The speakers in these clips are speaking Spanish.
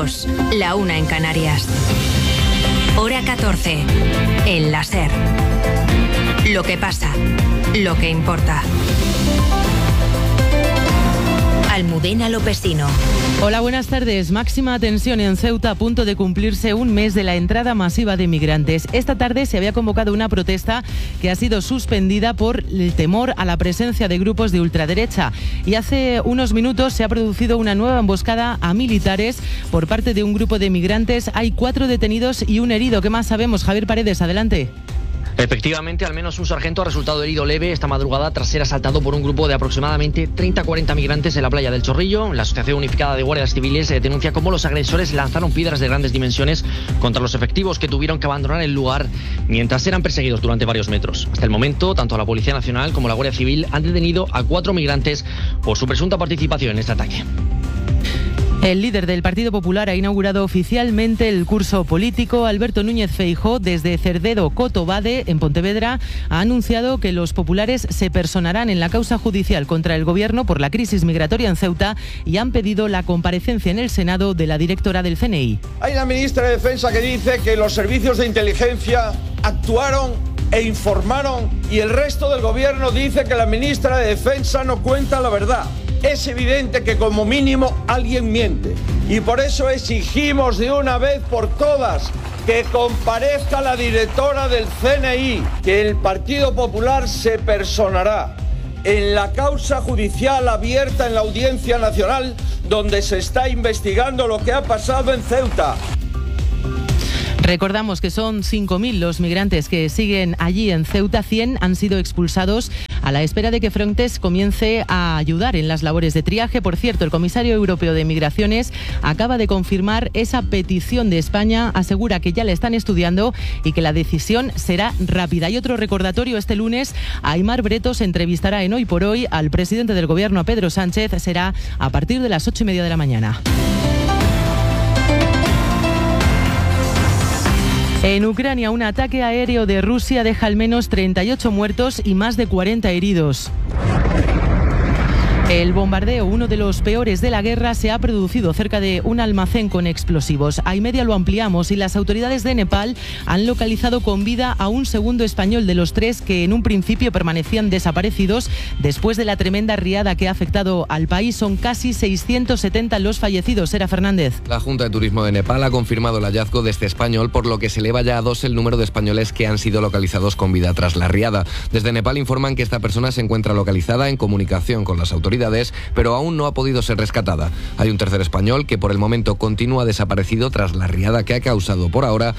2, la 1 en Canarias. Hora 14, en la SER. Lo que pasa, lo que importa. Almudena Lopesino. Hola, buenas tardes. Máxima tensión en Ceuta, a punto de cumplirse un mes de la entrada masiva de migrantes. Esta tarde se había convocado una protesta que ha sido suspendida por el temor a la presencia de grupos de ultraderecha. Y hace unos minutos se ha producido una nueva emboscada a militares por parte de un grupo de migrantes. Hay 4 detenidos y un herido. ¿Qué más sabemos? Javier Paredes, adelante. Efectivamente, al menos un sargento ha resultado herido leve esta madrugada tras ser asaltado por un grupo de aproximadamente 30-40 migrantes en la playa del Chorrillo. La Asociación Unificada de Guardias Civiles denuncia cómo los agresores lanzaron piedras de grandes dimensiones contra los efectivos, que tuvieron que abandonar el lugar mientras eran perseguidos durante varios metros. Hasta el momento, tanto la Policía Nacional como la Guardia Civil han detenido a 4 migrantes por su presunta participación en este ataque. El líder del Partido Popular ha inaugurado oficialmente el curso político. Alberto Núñez Feijóo, desde Cerdedo Cotobade, en Pontevedra, ha anunciado que los populares se personarán en la causa judicial contra el Gobierno por la crisis migratoria en Ceuta y han pedido la comparecencia en el Senado de la directora del CNI. Hay una ministra de Defensa que dice que los servicios de inteligencia actuaron e informaron, y el resto del Gobierno dice que la ministra de Defensa no cuenta la verdad. Es evidente que como mínimo alguien miente, y por eso exigimos de una vez por todas que comparezca la directora del CNI, que el Partido Popular se personará en la causa judicial abierta en la Audiencia Nacional, donde se está investigando lo que ha pasado en Ceuta. Recordamos que son 5.000 los migrantes que siguen allí en Ceuta. 100 han sido expulsados a la espera de que Frontex comience a ayudar en las labores de triaje. Por cierto, el comisario europeo de Migraciones acaba de confirmar esa petición de España. Asegura que ya la están estudiando y que la decisión será rápida. Y otro recordatorio: este lunes Aimar Bretos entrevistará en Hoy por Hoy al presidente del Gobierno, a Pedro Sánchez. Será a partir de las 8:30 de la mañana. En Ucrania, un ataque aéreo de Rusia deja al menos 38 muertos y más de 40 heridos. El bombardeo, uno de los peores de la guerra, se ha producido cerca de un almacén con explosivos. A media lo ampliamos y las autoridades de Nepal han localizado con vida a un segundo español de los 3 que en un principio permanecían desaparecidos. Después de la tremenda riada que ha afectado al país, son casi 670 los fallecidos. Sera Fernández. La Junta de Turismo de Nepal ha confirmado el hallazgo de este español, por lo que se eleva ya a 2 el número de españoles que han sido localizados con vida tras la riada. Desde Nepal informan que esta persona se encuentra localizada, en comunicación con las autoridades, pero aún no ha podido ser rescatada. Hay un tercer español que por el momento continúa desaparecido tras la riada que ha causado por ahora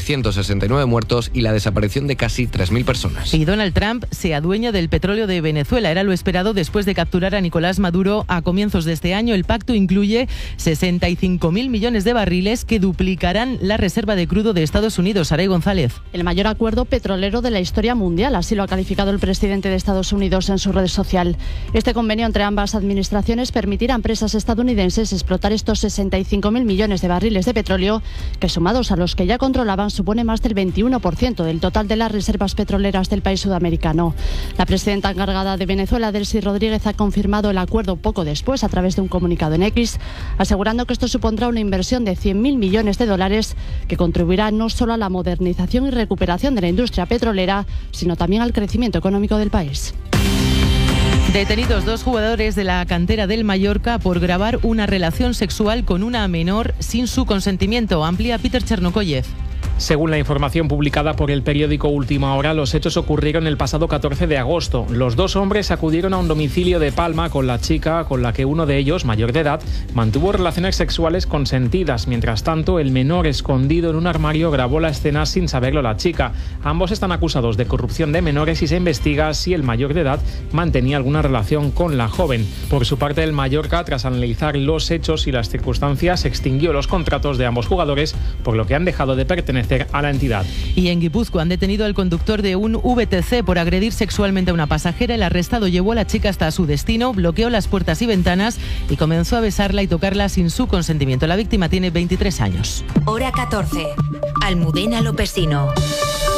669 muertos y la desaparición de casi 3.000 personas. Y Donald Trump se adueña del petróleo de Venezuela. Era lo esperado después de capturar a Nicolás Maduro a comienzos de este año. El pacto incluye 65.000 millones de barriles que duplicarán la reserva de crudo de Estados Unidos. Saray González. El mayor acuerdo petrolero de la historia mundial, así lo ha calificado el presidente de Estados Unidos en su red social. Este convenio entre ambas administraciones permitirá a empresas estadounidenses explotar estos 65.000 millones de barriles de petróleo, que sumados a los que ya controlaban supone más del 21% del total de las reservas petroleras del país sudamericano. La presidenta encargada de Venezuela, Delcy Rodríguez, ha confirmado el acuerdo poco después a través de un comunicado en X, asegurando que esto supondrá una inversión de 100.000 millones de dólares que contribuirá no solo a la modernización y recuperación de la industria petrolera, sino también al crecimiento económico del país. Detenidos 2 jugadores de la cantera del Mallorca por grabar una relación sexual con una menor sin su consentimiento. Amplía Peter Chernokoyev. Según la información publicada por el periódico Última Hora, los hechos ocurrieron el pasado 14 de agosto. Los 2 hombres acudieron a un domicilio de Palma con la chica, con la que uno de ellos, mayor de edad, mantuvo relaciones sexuales consentidas. Mientras tanto, el menor, escondido en un armario, grabó la escena sin saberlo la chica. Ambos están acusados de corrupción de menores y se investiga si el mayor de edad mantenía alguna relación con la joven. Por su parte, el Mallorca, tras analizar los hechos y las circunstancias, extinguió los contratos de ambos jugadores, por lo que han dejado de pertenecer a la entidad. Y en Guipúzcoa han detenido al conductor de un VTC por agredir sexualmente a una pasajera. El arrestado llevó a la chica hasta su destino, bloqueó las puertas y ventanas y comenzó a besarla y tocarla sin su consentimiento. La víctima tiene 23 años. Hora 14. Almudena Lopesino.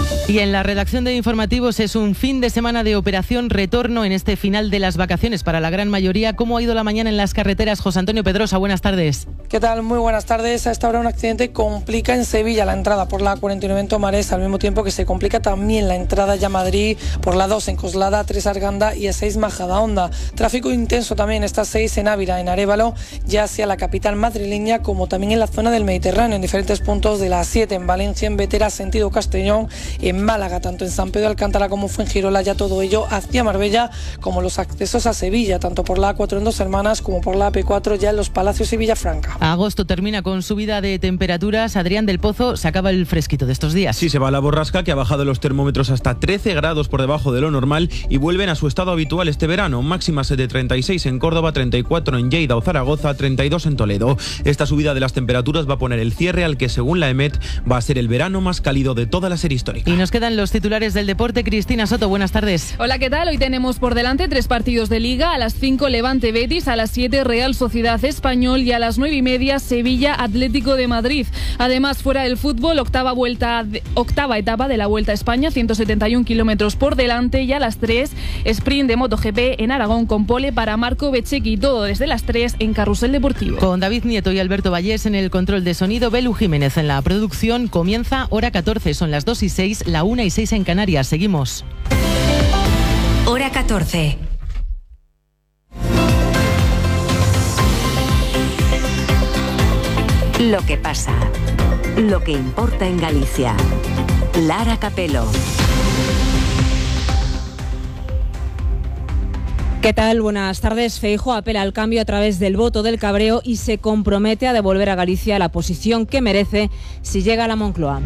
Y en la redacción de informativos es un fin de semana de operación retorno en este final de las vacaciones para la gran mayoría. ¿Cómo ha ido la mañana en las carreteras? José Antonio Pedrosa, buenas tardes. ¿Qué tal? Muy buenas tardes. A esta hora un accidente complica en Sevilla la entrada por la 49 en Tomares, al mismo tiempo que se complica también la entrada ya a Madrid por la 2 en Coslada, 3 Arganda y a 6 Majadahonda. Tráfico intenso también esta 6 en Ávila, en Arévalo, ya hacia la capital madrileña, como también en la zona del Mediterráneo, en diferentes puntos de la 7 en Valencia, en Vetera, sentido Castellón, en Málaga, tanto en San Pedro de Alcántara como Fuengirola, ya todo ello hacia Marbella, como los accesos a Sevilla, tanto por la A4 en Dos Hermanas como por la AP4 ya en Los Palacios y Villafranca. Agosto termina con subida de temperaturas. Adrián del Pozo, se acaba el fresquito de estos días. Sí, se va la borrasca, que ha bajado los termómetros hasta 13 grados por debajo de lo normal y vuelven a su estado habitual este verano. Máximas de 36 en Córdoba, 34 en Lleida o Zaragoza, 32 en Toledo. Esta subida de las temperaturas va a poner el cierre al que, según la EMET, va a ser el verano más cálido de toda la serie histórica. Y nos quedan los titulares del deporte. Cristina Soto, buenas tardes. Hola, ¿qué tal? Hoy tenemos por delante 3 partidos de Liga. A las 5 Levante Betis, a las 7 Real Sociedad Español y a las 9:30 Sevilla Atlético de Madrid. Además, fuera del fútbol, octava etapa de la Vuelta a España, 171 kilómetros por delante, y a las 3 sprint de MotoGP en Aragón con pole para Marco Bezzecchi, todo desde las 3 en Carrusel Deportivo. Con David Nieto y Alberto Vallés en el control de sonido, Belu Jiménez en la producción. Comienza Hora 14, son las 2:06, la 1:06 en Canarias. Seguimos. Hora 14. Lo que pasa, lo que importa en Galicia. Lara Capelo. ¿Qué tal? Buenas tardes. Feijóo apela al cambio a través del voto del cabreo y se compromete a devolver a Galicia la posición que merece si llega a la Moncloa.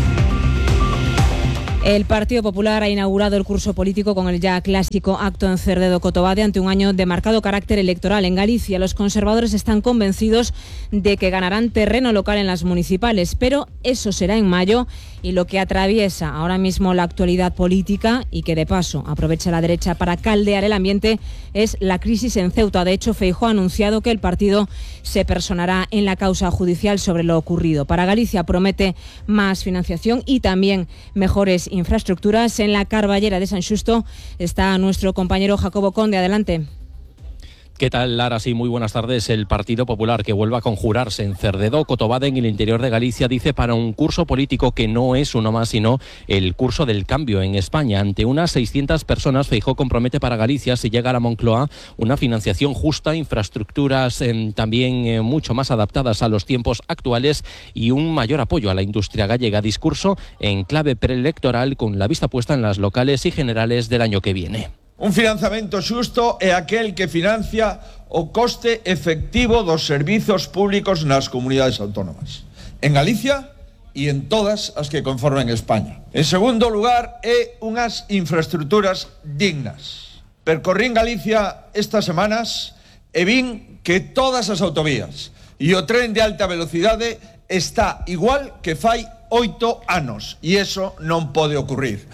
El Partido Popular ha inaugurado el curso político con el ya clásico acto en Cerdedo Cotobade ante un año de marcado carácter electoral en Galicia. Los conservadores están convencidos de que ganarán terreno local en las municipales, pero eso será en mayo, y lo que atraviesa ahora mismo la actualidad política y que de paso aprovecha la derecha para caldear el ambiente es la crisis en Ceuta. De hecho, Feijóo ha anunciado que el partido se personará en la causa judicial sobre lo ocurrido. Para Galicia promete más financiación y también mejores infraestructuras. En la Carballera de San Xusto está nuestro compañero Jacobo Conde. Adelante. ¿Qué tal, Lara? Sí, muy buenas tardes. El Partido Popular, que vuelve a conjurarse en Cerdedo, Cotobade, en el interior de Galicia, dice para un curso político que no es uno más, sino el curso del cambio en España. Ante unas 600 personas, Feijóo compromete para Galicia, si llega a la Moncloa, una financiación justa, infraestructuras también mucho más adaptadas a los tiempos actuales y un mayor apoyo a la industria gallega. Discurso en clave preelectoral con la vista puesta en las locales y generales del año que viene. Un financiamento xusto é aquel que financia o coste efectivo dos servizos públicos nas comunidades autónomas, en Galicia e en todas as que conforman España. En segundo lugar, é unhas infraestructuras dignas. Percorrín Galicia estas semanas e vin que todas as autovías e o tren de alta velocidade está igual que fai 8 anos, e iso non pode ocurrir.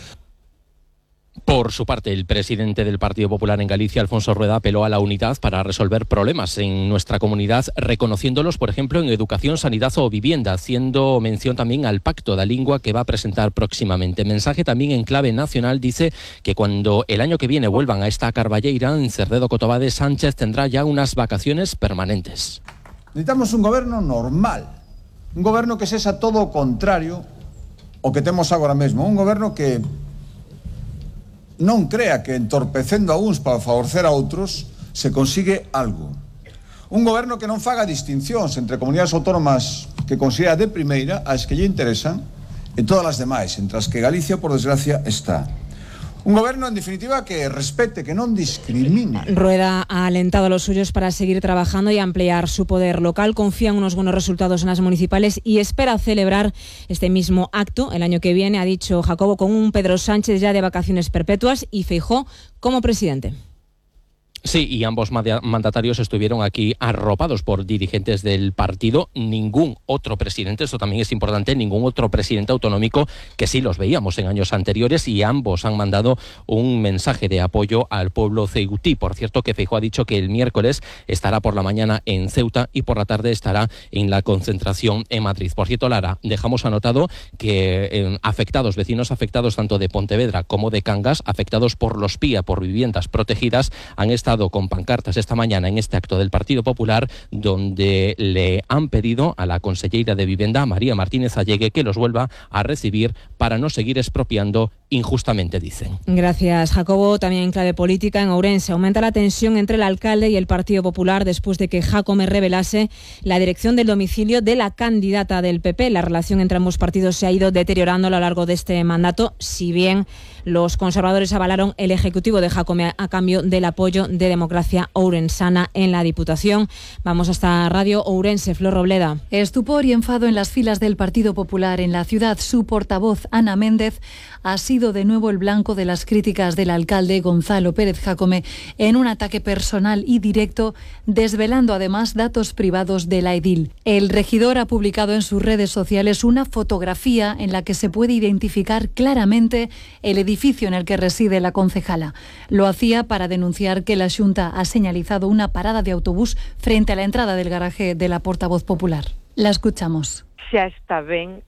Por su parte, el presidente del Partido Popular en Galicia, Alfonso Rueda, apeló a la unidad para resolver problemas en nuestra comunidad, reconociéndolos, por ejemplo, en educación, sanidad o vivienda, haciendo mención también al Pacto da Lingua que va a presentar próximamente. Mensaje también en clave nacional, dice que cuando el año que viene vuelvan a esta Carballeira, en Cerdedo Cotobade, Sánchez tendrá ya unas vacaciones permanentes. Necesitamos un goberno normal, un goberno que sexa todo o contrario o que temos agora mesmo, un goberno que non crea que entorpecendo a uns para favorecer a outros se consigue algo. Un goberno que non faga distincións entre comunidades autónomas que considera de primeira, as que lle interesan, e todas as demais, entre as que Galicia, por desgracia, está. Un goberno, en definitiva, que respete, que non discrimine. Rueda ha alentado a los suyos para seguir trabajando y ampliar su poder local. Confía en unos buenos resultados en las municipales y espera celebrar este mismo acto el año que viene, ha dicho Jacobo, con un Pedro Sánchez ya de vacaciones perpetuas y Feijóo como presidente. Sí, y ambos mandatarios estuvieron aquí arropados por dirigentes del partido. Ningún otro presidente, esto también es importante, ningún otro presidente autonómico, que sí los veíamos en años anteriores, y ambos han mandado un mensaje de apoyo al pueblo ceutí. Por cierto, que Feijóo ha dicho que el miércoles estará por la mañana en Ceuta y por la tarde estará en la concentración en Madrid. Por cierto, Lara, dejamos anotado que vecinos afectados tanto de Pontevedra como de Cangas, afectados por los PIA, por viviendas protegidas, han estado con pancartas esta mañana en este acto del Partido Popular, donde le han pedido a la consellera de Vivienda, María Martínez Allegue, que los vuelva a recibir para no seguir expropiando injustamente, dicen. Gracias, Jacobo. También en clave política, en Ourense aumenta la tensión entre el alcalde y el Partido Popular después de que Jácome revelase la dirección del domicilio de la candidata del PP. La relación entre ambos partidos se ha ido deteriorando a lo largo de este mandato, si bien los conservadores avalaron el ejecutivo de Jácome a cambio del apoyo de Democracia Ourensana en la Diputación. Vamos hasta Radio Ourense, Flor Robleda. Estupor y enfado en las filas del Partido Popular en la ciudad. Su portavoz, Ana Méndez, ha sido de nuevo el blanco de las críticas del alcalde Gonzalo Pérez Jácome en un ataque personal y directo, desvelando además datos privados de la edil. El regidor ha publicado en sus redes sociales una fotografía en la que se puede identificar claramente el edificio en el que reside la concejala. Lo hacía para denunciar que la Xunta ha señalizado una parada de autobús frente a la entrada del garaje de la portavoz popular. La escuchamos. Xa está ben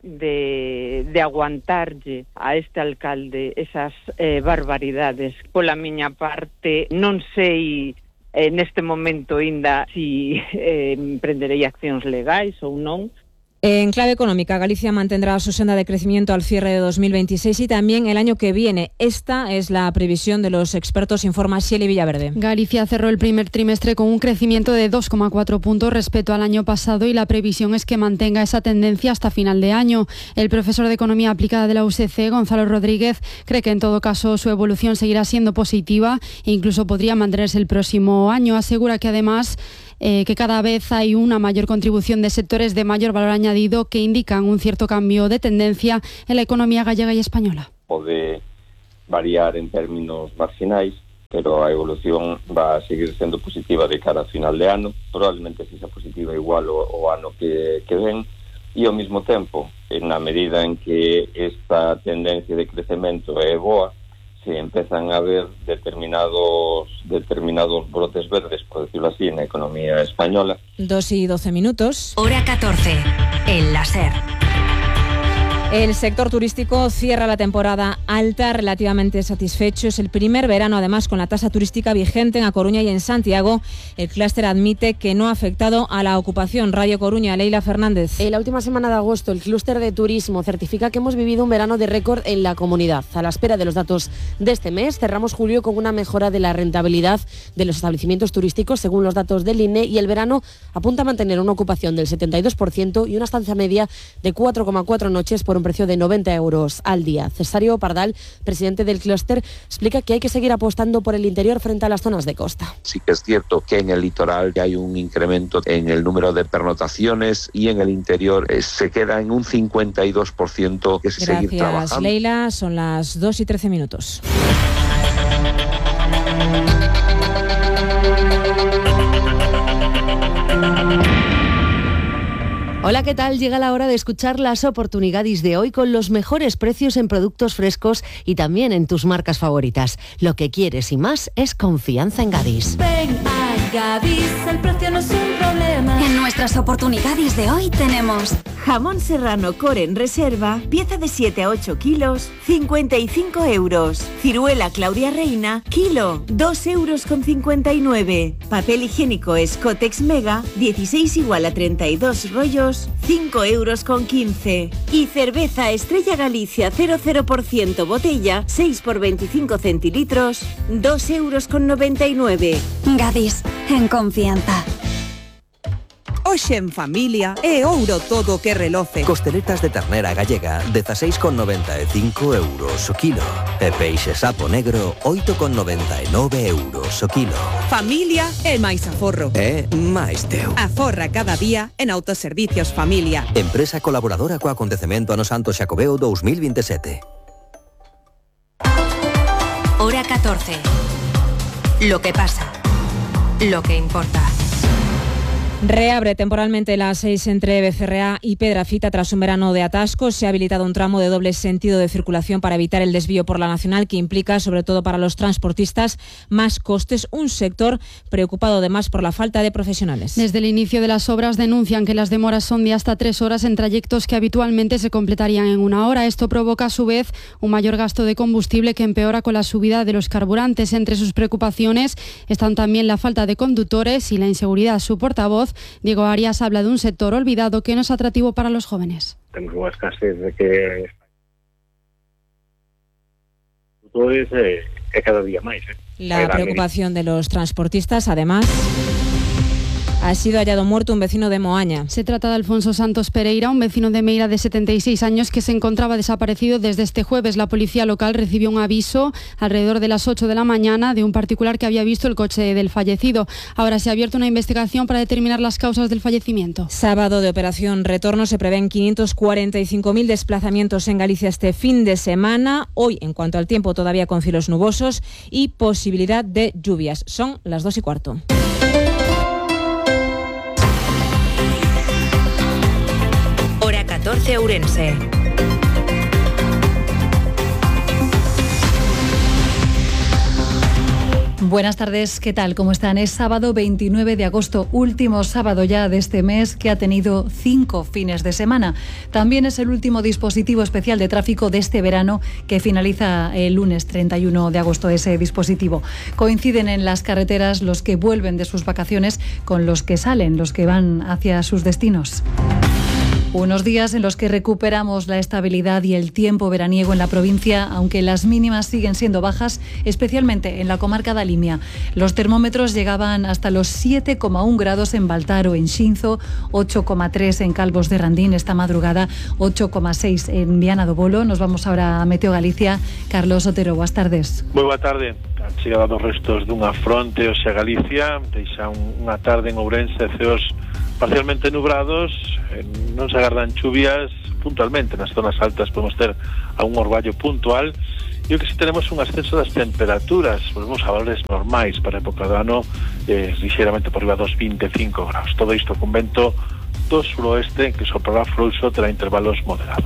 de aguantarlle a este alcalde esas barbaridades. Pola miña parte, non sei neste momento ainda si emprenderei accións legais ou non. En clave económica, Galicia mantendrá su senda de crecimiento al cierre de 2026 y también el año que viene. Esta es la previsión de los expertos, informa Xeli Villaverde. Galicia cerró el primer trimestre con un crecimiento de 2,4 puntos respecto al año pasado y la previsión es que mantenga esa tendencia hasta final de año. El profesor de Economía Aplicada de la USC, Gonzalo Rodríguez, cree que en todo caso su evolución seguirá siendo positiva e incluso podría mantenerse el próximo año. Asegura que además que cada vez hay una mayor contribución de sectores de mayor valor añadido que indican un cierto cambio de tendencia en la economía gallega y española. Pode variar en términos marginais, pero a evolución va a seguir sendo positiva de cara a final de ano, probablemente sexa positiva igual o ano que ven, e ao mesmo tempo, na medida en que esta tendencia de crecemento é boa, se empezan a ver determinados brotes verdes, por decirlo así, en la economía española. 2:12. Hora 14, en la SER. El sector turístico cierra la temporada alta relativamente satisfecho. Es el primer verano, además, con la tasa turística vigente en A Coruña y en Santiago. El clúster admite que no ha afectado a la ocupación. Radio Coruña, Leila Fernández. En la última semana de agosto, el clúster de turismo certifica que hemos vivido un verano de récord en la comunidad. A la espera de los datos de este mes, cerramos julio con una mejora de la rentabilidad de los establecimientos turísticos, según los datos del INE, y el verano apunta a mantener una ocupación del 72% y una estancia media de 4,4 noches por un precio de 90 euros al día. Cesario Pardal, presidente del clúster, explica que hay que seguir apostando por el interior frente a las zonas de costa. Sí que es cierto que en el litoral hay un incremento en el número de pernotaciones y en el interior se queda en un 52% que se seguir trabajando. Gracias, Leila. Son las 2:13. Hola, ¿qué tal? Llega la hora de escuchar las oportunidades de hoy con los mejores precios en productos frescos y también en tus marcas favoritas. Lo que quieres y más es confianza en Gadis. Ven a Gadis, el precio no es un problema. En nuestras oportunidades de hoy tenemos jamón serrano core en reserva, pieza de 7 a 8 kilos, 55 euros. Ciruela Claudia Reina, kilo, 2,59 euros. Papel higiénico Scotex Mega, 16 igual a 32 rollos, 5,15 euros. Y cerveza Estrella Galicia 00% botella, 6 por 25 centilitros, 2,99 euros. Gadis, en confianza. Hoxe en familia é ouro todo que reloce. Costeletas de ternera gallega, 16,95 euros o kilo. E peixe sapo negro, 8,99 euros o kilo. Familia é máis aforro. É máis teu. Aforra cada día en Autoservicios Familia. Empresa colaboradora co acontecemento ano Santo Xacobeo 2027. Hora 14. Lo que pasa. lo que importa. Reabre temporalmente la A6 entre Becerrea y Pedrafita tras un verano de atascos. Se ha habilitado un tramo de doble sentido de circulación para evitar el desvío por la Nacional, que implica, sobre todo para los transportistas, más costes. Un sector preocupado además por la falta de profesionales. Desde el inicio de las obras denuncian que las demoras son de hasta 3 horas en trayectos que habitualmente se completarían en 1 hora. Esto provoca a su vez un mayor gasto de combustible que empeora con la subida de los carburantes. Entre sus preocupaciones están también la falta de conductores y la inseguridad. Su portavoz, Diego Arias, habla de un sector olvidado que no es atractivo para los jóvenes. Tenemos unha escasez de que conductores é cada día máis. La preocupación de los transportistas, además, ha sido hallado muerto un vecino de Moaña. Se trata de Alfonso Santos Pereira, un vecino de Meira de 76 años que se encontraba desaparecido desde este jueves. La policía local recibió un aviso alrededor de las 8 de la mañana de un particular que había visto el coche del fallecido. Ahora se ha abierto una investigación para determinar las causas del fallecimiento. Sábado de operación retorno. Se prevén 545.000 desplazamientos en Galicia este fin de semana. Hoy, en cuanto al tiempo, todavía con cielos nubosos y posibilidad de lluvias. Son las 2:15. Hora 14 Ourense. Buenas tardes, ¿qué tal? ¿Cómo están? Es sábado 29 de agosto, último sábado ya de este mes que ha tenido 5 fines de semana. También es el último dispositivo especial de tráfico de este verano que finaliza el lunes 31 de agosto ese dispositivo. Coinciden en las carreteras los que vuelven de sus vacaciones con los que salen, los que van hacia sus destinos. Unos días en los que recuperamos la estabilidad y el tiempo veraniego en la provincia, aunque las mínimas siguen siendo bajas, especialmente en la comarca da Limia. Los termómetros llegaban hasta los 7,1 grados en Baltar o en Xinzo, 8,3 en Calvos de Randín esta madrugada, 8,6 en Viana do Bolo. Nos vamos ahora a Meteo Galicia. Carlos Otero, boas tardes. Moi boa tarde. Han chegado os restos dunha fronte hoxe a Galicia, deixa unha tarde en Ourense, ceos parcialmente nubrados, non se agardan chuvias puntualmente. Nas zonas altas podemos ter algún orballo puntual e o que si tenemos un ascenso das temperaturas, volvemos a valores normais para a época do ano, ligeiramente por riba dos 25 graus. Todo isto con vento do suroeste que soprará frouxo, terá intervalos moderados.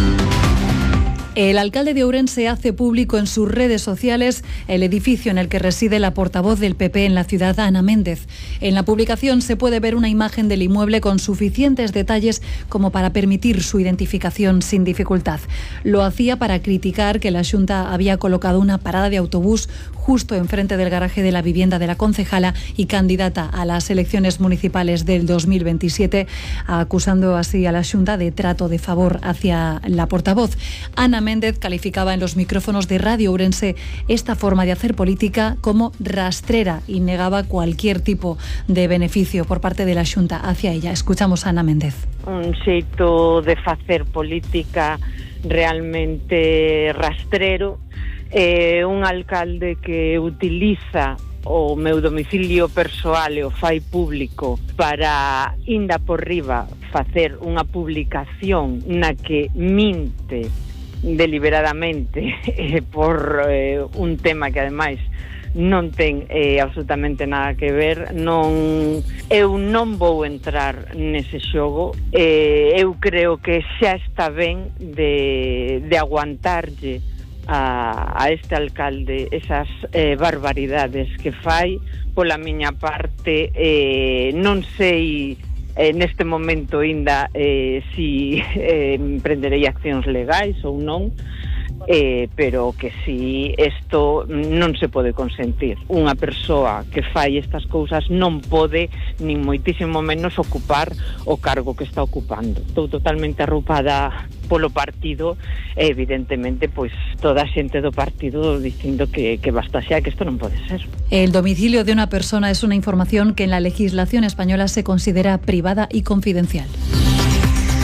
El alcalde de Ourense hace público en sus redes sociales el edificio en el que reside la portavoz del PP en la ciudad, Ana Méndez. En la publicación se puede ver una imagen del inmueble con suficientes detalles como para permitir su identificación sin dificultad. Lo hacía para criticar que la Xunta había colocado una parada de autobús justo enfrente del garaje de la vivienda de la concejala y candidata a las elecciones municipales del 2027, acusando así a la Xunta de trato de favor hacia la portavoz. Ana Méndez calificaba en los micrófonos de Radio Ourense esta forma de hacer política como rastrera y negaba cualquier tipo de beneficio por parte de la Xunta hacia ella. Escuchamos a Ana Méndez. Un xeito de facer política realmente rastrero, un alcalde que utiliza o meu domicilio persoal e o fai público para, inda por riba, facer unha publicación na que minte deliberadamente por un tema que ademais non ten absolutamente nada que ver. Eu non vou entrar nese xogo. Eu creo que xa está ben de aguantarlle a este alcalde esas barbaridades que fai. Pola miña parte, non sei neste momento ainda si emprenderei accións legais ou non, pero que si isto non se pode consentir. Unha persoa que fai estas cousas non pode, nin moitísimo menos, ocupar o cargo que está ocupando. Estou totalmente arrupada polo partido e evidentemente pois toda a xente do partido dicindo que basta xa, que isto non pode ser. El domicilio de una persona es una información que en la legislación española se considera privada y confidencial.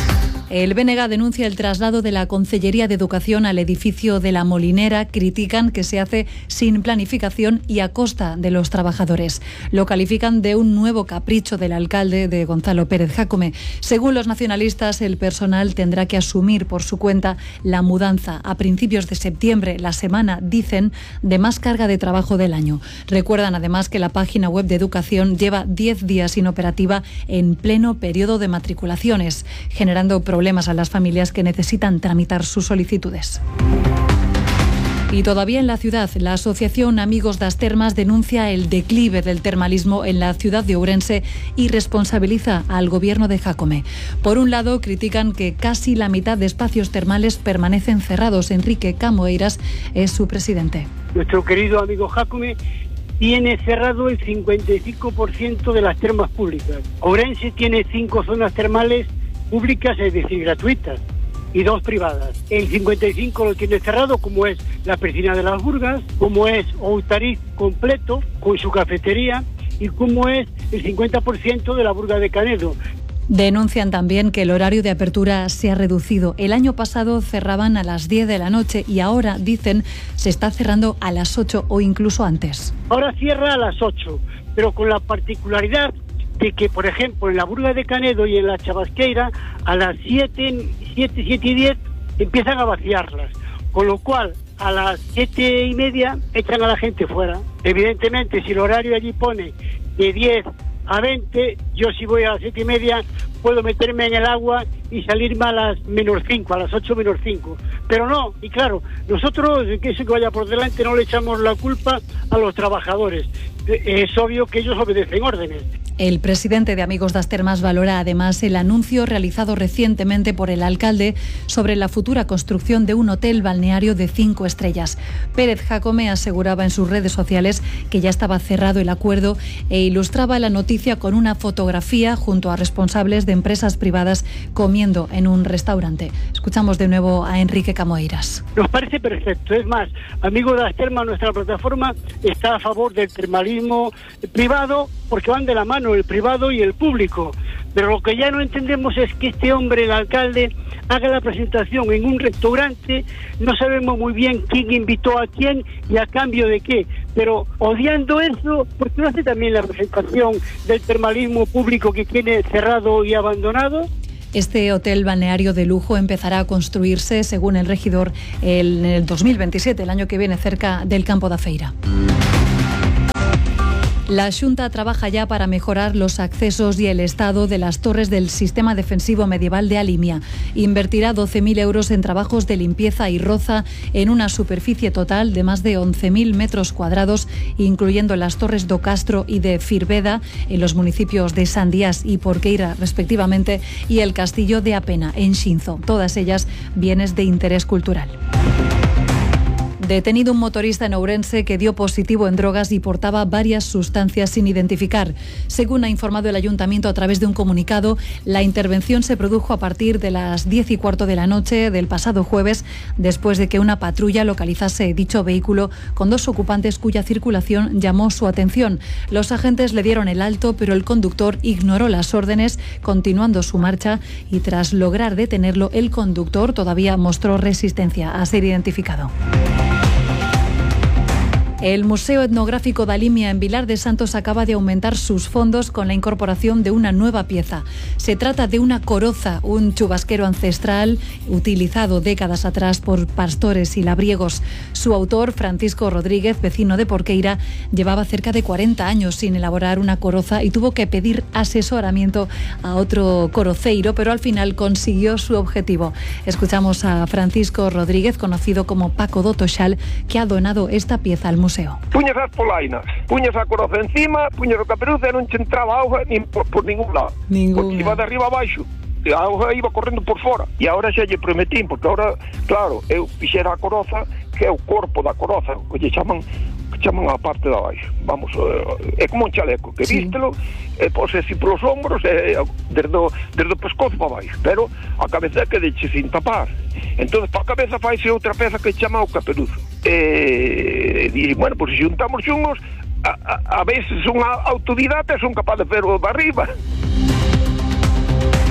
El BNG denuncia el traslado de la Consellería de Educación al edificio de La Molinera. Critican que se hace sin planificación y a costa de los trabajadores. Lo califican de un nuevo capricho del alcalde, de Gonzalo Pérez Jácome. Según los nacionalistas, el personal tendrá que asumir por su cuenta la mudanza a principios de septiembre, la semana, dicen, de más carga de trabajo del año. Recuerdan además que la página web de Educación lleva 10 días inoperativa en pleno periodo de matriculaciones, generando problemas a las familias que necesitan tramitar sus solicitudes. Y todavía en la ciudad, la asociación Amigos das Termas denuncia el declive del termalismo en la ciudad de Ourense y responsabiliza al gobierno de Jácome. Por un lado, critican que casi la mitad de espacios termales permanecen cerrados. Enrique Camoeiras es su presidente. Nuestro querido amigo Jácome tiene cerrado el 55% de las termas públicas. Ourense tiene 5 zonas termales públicas, es decir, gratuitas, y 2 privadas. El 55 lo tiene cerrado, como es la Piscina de las Burgas, como es Outariz completo, con su cafetería, y como es el 50% de la Burga de Canedo. Denuncian también que el horario de apertura se ha reducido. El año pasado cerraban a las 10 de la noche y ahora, dicen, se está cerrando a las 8 o incluso antes. Ahora cierra a las 8, pero con la particularidad de que, por ejemplo, en la Burga de Canedo y en la Chabasqueira, a las 7 y 10 empiezan a vaciarlas, con lo cual a las 7:30 echan a la gente fuera. Evidentemente, si el horario allí pone de 10 a 20, yo si voy a las 7:30 puedo meterme en el agua y salirme a las -5, a las 8:05. Pero no, y claro, nosotros, que eso que vaya por delante, no le echamos la culpa a los trabajadores. Es obvio que ellos obedecen órdenes. El presidente de Amigos das Termas valora además el anuncio realizado recientemente por el alcalde sobre la futura construcción de un hotel balneario de 5 estrellas. Pérez Jácome aseguraba en sus redes sociales que ya estaba cerrado el acuerdo e ilustraba la noticia con una fotografía junto a responsables de empresas privadas comiendo en un restaurante. Escuchamos de nuevo a Enrique Camoeiras. Nos parece perfecto. Es más, Amigos das Termas, nuestra plataforma, está a favor del termalismo privado porque van de la mano el privado y el público. Pero lo que ya no entendemos es que este hombre, el alcalde, haga la presentación en un restaurante. No sabemos muy bien quién invitó a quién y a cambio de qué. Pero odiando eso, ¿por qué no hace también la presentación del termalismo público que tiene cerrado y abandonado? Este hotel balneario de lujo empezará a construirse, según el regidor, en el 2027, el año que viene, cerca del Campo da Feira. La Xunta trabaja ya para mejorar los accesos y el estado de las torres del sistema defensivo medieval de Alimia. Invertirá 12.000 euros en trabajos de limpieza y roza en una superficie total de más de 11.000 metros cuadrados, incluyendo las torres do Castro y de Firveda en los municipios de Sandías y Porqueira, respectivamente, y el castillo de Apena en Xinzo, todas ellas bienes de interés cultural. Detenido un motorista en Ourense que dio positivo en drogas y portaba varias sustancias sin identificar. Según ha informado el ayuntamiento a través de un comunicado, la intervención se produjo a partir de las 10:15 de la noche del pasado jueves, después de que una patrulla localizase dicho vehículo con 2 ocupantes cuya circulación llamó su atención. Los agentes le dieron el alto, pero el conductor ignoró las órdenes, continuando su marcha, y tras lograr detenerlo, el conductor todavía mostró resistencia a ser identificado. El Museo Etnográfico de Alimia en Vilar de Santos acaba de aumentar sus fondos con la incorporación de una nueva pieza. Se trata de una coroza, un chubasquero ancestral utilizado décadas atrás por pastores y labriegos. Su autor, Francisco Rodríguez, vecino de Porqueira, llevaba cerca de 40 años sin elaborar una coroza y tuvo que pedir asesoramiento a otro coroceiro, pero al final consiguió su objetivo. Escuchamos a Francisco Rodríguez, conocido como Paco do Toxal, que ha donado esta pieza al museo. Puñas as polainas, puñas a coroza encima, puñas o caperuza e non che entraba auga nin por ningún lado. Porque iba de arriba abaixo, e a auga iba correndo por fora. E agora xa lle prometín, porque agora, claro, eu fixera a coroza, que é o corpo da coroza, que lle chaman a parte de abaixo. Vamos, é como un chaleco, que vístelo, e pose así polos ombros, desde o pescozo para baixo, pero a cabeza que deixe sin tapar. Entonces, para a cabeza faise outra peza que chama o caperuzo. E bueno, pues se juntamos xungos, a veces son autodidata e son capaz de fer o de arriba.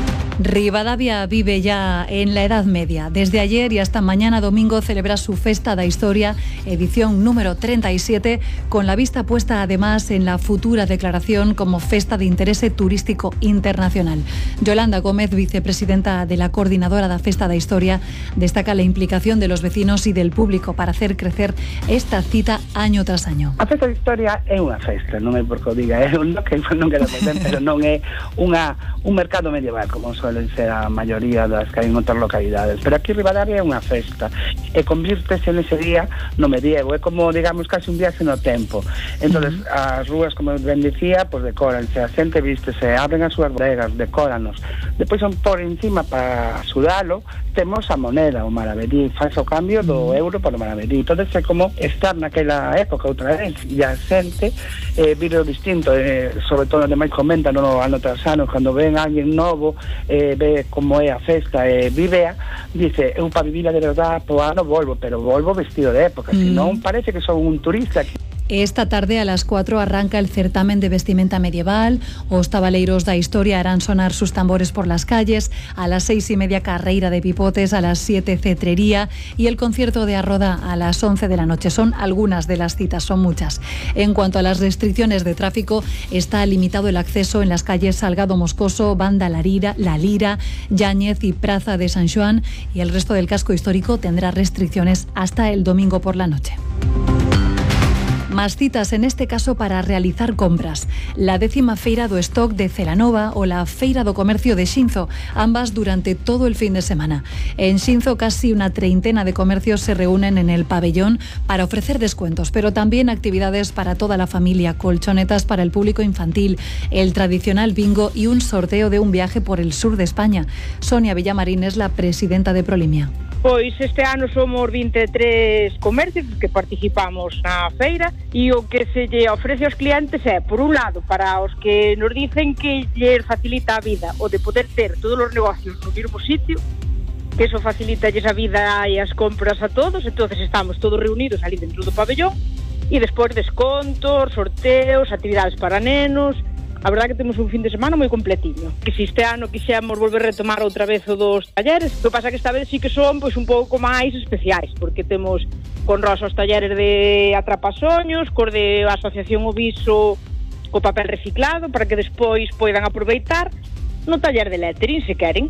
Ribadavia vive ya en la Edad Media. Desde ayer y hasta mañana domingo celebra su Festa da Historia, edición número 37, con la vista puesta además en la futura declaración como Festa de Interese Turístico Internacional. Yolanda Gómez, vicepresidenta de la Coordinadora da Festa da Historia, destaca la implicación de los vecinos y del público para hacer crecer esta cita año tras año. A Festa da Historia é unha festa, non é porque o diga, é un que non queda presente, pero non é un mercado medieval, como suelen ser a maioría das que hai en outras localidades, pero aquí Ribadavia é unha festa e convírtese nese día no medievo, é como, digamos, casi un viaxe no tempo. Entonces, as rúas, como ben dicía, pues decóranse, a xente vístese, abren as súas bodegas, decóranos, depois son por encima para sudalo, temos a moneda, o maravedí, faz o cambio do euro para o maravedí, entonces é como estar naquela época outra vez, e a xente vive o distinto, sobre todo, ademais comentan no ano tras ano, cando ven a alguén novo, ve como é a festa, vivea, dice, eu para vivir de verdade po ano volvo, pero volvo vestido de época, senón parece que son un turista aquí. Esta tarde a las 4 arranca el certamen de vestimenta medieval. Os tabaleiros da Historia harán sonar sus tambores por las calles. A las 6:30 carreira de pipotes, a las 7 cetrería y el concierto de Arroda a las 11 de la noche. Son algunas de las citas, son muchas. En cuanto a las restricciones de tráfico, está limitado el acceso en las calles Salgado Moscoso, Banda La Lira, Yáñez y Praza de San Xoán, y el resto del casco histórico tendrá restricciones hasta el domingo por la noche. Más citas, en este caso para realizar compras. La 10ª Feira do Stock de Celanova o la Feira do Comercio de Xinzo, ambas durante todo el fin de semana. En Xinzo casi una treintena de comercios se reúnen en el pabellón para ofrecer descuentos, pero también actividades para toda la familia, colchonetas para el público infantil, el tradicional bingo y un sorteo de un viaje por el sur de España. Sonia Villamarín es la presidenta de Prolimia. Pois este ano somos 23 comercios que participamos na feira e o que se lle ofrece aos clientes é, por un lado, para os que nos dicen que lle facilita a vida o de poder ter todos os negocios no mesmo sitio, que eso facilita a vida e as compras a todos, entonces estamos todos reunidos ali dentro do pabellón e despois descontos, sorteos, actividades para nenos. A verdade que temos un fin de semana moi completiño. Que se este ano quixemos volver a retomar outra vez o dos talleres, o que pasa que esta vez sí que son pois un pouco máis especiais, porque temos con Rosa os talleres de atrapasoños, cos de Asociación Oviso co papel reciclado, para que despois poidan aproveitar no taller de lettering, se queren.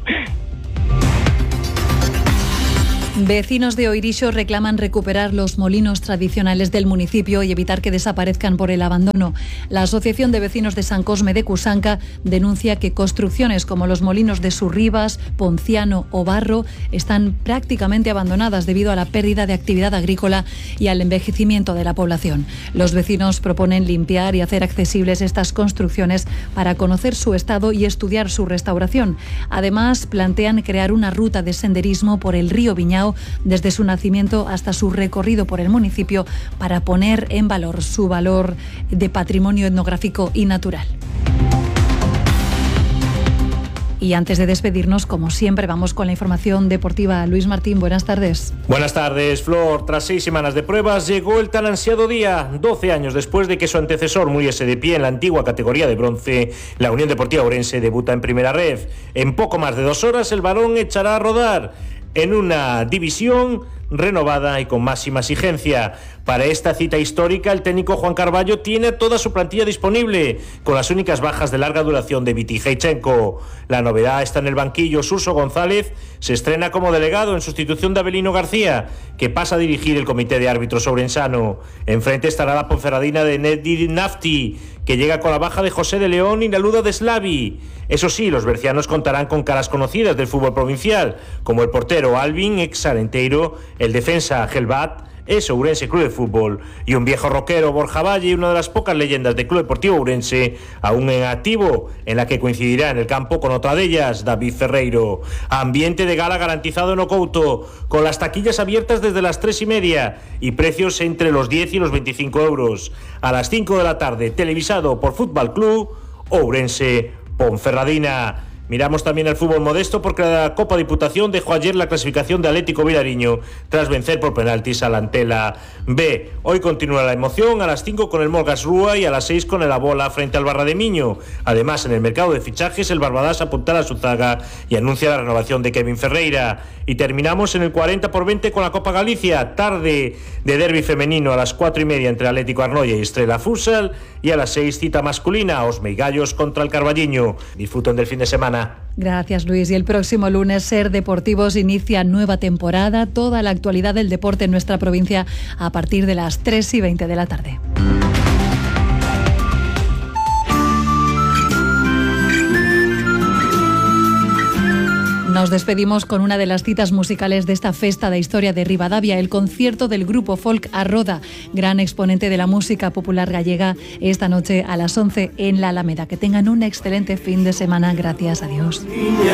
Vecinos de Oirixo reclaman recuperar los molinos tradicionales del municipio y evitar que desaparezcan por el abandono. La Asociación de Vecinos de San Cosme de Cusanca denuncia que construcciones como los molinos de Surribas, Ponciano o Barro están prácticamente abandonadas debido a la pérdida de actividad agrícola y al envejecimiento de la población. Los vecinos proponen limpiar y hacer accesibles estas construcciones para conocer su estado y estudiar su restauración. Además, plantean crear una ruta de senderismo por el río Viñao desde su nacimiento hasta su recorrido por el municipio para poner en valor su valor de patrimonio etnográfico y natural. Y antes de despedirnos, como siempre, vamos con la información deportiva. Luis Martín, buenas tardes. Buenas tardes, Flor. Tras 6 semanas de pruebas, llegó el tan ansiado día. 12 años después de que su antecesor muriese de pie en la antigua categoría de bronce, la Unión Deportiva Ourense debuta en Primera Ref. En poco más de 2 horas, el balón echará a rodar en una división renovada y con máxima exigencia. Para esta cita histórica, el técnico Juan Carballo tiene toda su plantilla disponible, con las únicas bajas de larga duración de Vitija y Chenko. La novedad está en el banquillo. Surso González se estrena como delegado en sustitución de Abelino García, que pasa a dirigir el comité de árbitros ourensano. Enfrente estará la Ponferradina de Nedir Nafti, que llega con la baja de José de León y la Luda de Slavi. Eso sí, los bercianos contarán con caras conocidas del fútbol provincial, como el portero Alvin, ex Arenteiro, el defensa Gelbat, es Ourense Club de Fútbol, y un viejo rockero, Borja Valle, una de las pocas leyendas del Club Deportivo Ourense, aún en activo, en la que coincidirá en el campo con otra de ellas, David Ferreiro. Ambiente de gala garantizado en Ocouto, con las taquillas abiertas desde las 3:30 y precios entre los 10 y los 25 euros. A las 5 de la tarde, televisado por Fútbol Club Ourense Ponferradina. Miramos también al fútbol modesto porque la Copa Diputación dejó ayer la clasificación de Atlético Vilariño tras vencer por penaltis a la Antela B. Hoy continúa la emoción a las 5 con el Molgas Rúa y a las 6 con el Abola frente al Barra de Miño. Además, en el mercado de fichajes, el Barbadas apuntará a su zaga y anuncia la renovación de Kevin Ferreira. Y terminamos en el 40x20 con la Copa Galicia, tarde de derbi femenino a las 4:30 entre Atlético Arnoia y Estrela Futsal, y a las 6 cita masculina, Osme y Gallos contra el Carballiño. Disfruten del fin de semana. Gracias, Luis. Y el próximo lunes Ser Deportivos inicia nueva temporada. Toda la actualidad del deporte en nuestra provincia a partir de las 3:20 de la tarde. Nos despedimos con una de las citas musicales de esta festa de historia de Ribadavia, el concierto del grupo folk Arroda, gran exponente de la música popular gallega, esta noche a las 11 en la Alameda. Que tengan un excelente fin de semana. Gracias a Dios.